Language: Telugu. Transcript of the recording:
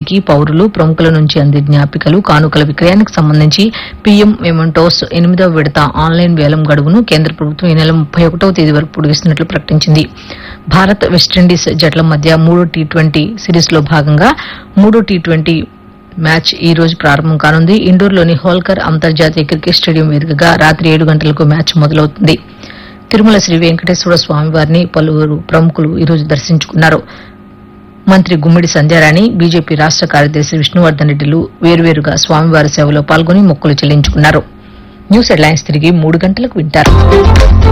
అభివృద్దికి పౌరులు ప్రముఖుల నుంచి అందే జ్ఞాపికలు కానుకల విక్రయానికి సంబంధించి పీఎం మెమెంటోస్ 8వ విడత ఆన్లైన్ వేలం గడువును కేంద్ర ప్రభుత్వం ఈ నెల 31వ తేదీ వరకు పొడిగిస్తున్నట్లు ప్రకటించింది. భారత్ వెస్టిండీస్ జట్ల మధ్య 3 టీ20 సిరీస్ లో భాగంగా 3 టీ20 మ్యాచ్ ఈ రోజు ప్రారంభం కానుంది. ఇండోర్లోని హోల్కర్ అంతర్జాతీయ క్రికెట్ స్టేడియం వేదికగా రాత్రి 7 గంటలకు మ్యాచ్ మొదలవుతుంది. తిరుమల శ్రీ వెంకటేశ్వర స్వామివారిని పలువురు ప్రముఖులు ఈ రోజు దర్శించుకున్నారు. మంత్రి గుమ్మిడి సంధ్యారాణి, బీజేపీ రాష్ట కార్యదర్శి విష్ణువర్ధన్ రెడ్డిలు వేర్వేరుగా స్వామివారి సేవలో పాల్గొని మొక్కులు చెల్లించుకున్నారు. న్యూస్ హెడ్లైన్స్ తిరిగి 3 గంటలకు వింటారు.